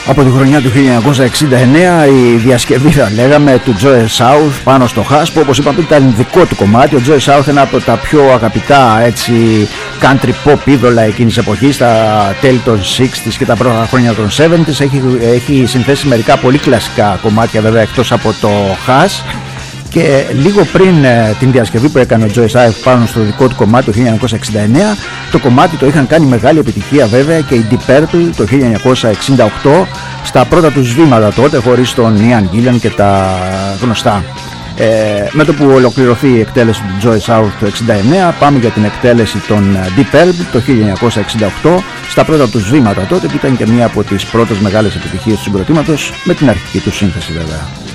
Από τη χρονιά του 1969 η διασκευή, θα λέγαμε, του Joey South πάνω στο Hush, που όπως είπαμε ήταν δικό του κομμάτι. Ο Joey South, ένα από τα πιο αγαπητά έτσι country pop είδωλα εκείνης της εποχής, στα τέλη των 60s και τα πρώτα χρόνια των 70s. Έχει συνθέσει μερικά πολύ κλασικά κομμάτια, βέβαια, εκτός από το Hush. Και λίγο πριν την διασκευή που έκανε ο Joey South πάνω στο δικό του κομμάτι το 1969, το κομμάτι το είχαν κάνει μεγάλη επιτυχία βέβαια και οι Deep Purple το 1968 στα πρώτα τους βήματα τότε, χωρίς τον Ian Gillan και τα γνωστά. Με το που ολοκληρωθεί η εκτέλεση του Joey South το 1969, πάμε για την εκτέλεση των Deep Purple το 1968 στα πρώτα τους βήματα τότε, που ήταν και μία από τις πρώτες μεγάλες επιτυχίες του συγκροτήματος με την αρχική του σύνθεση βέβαια.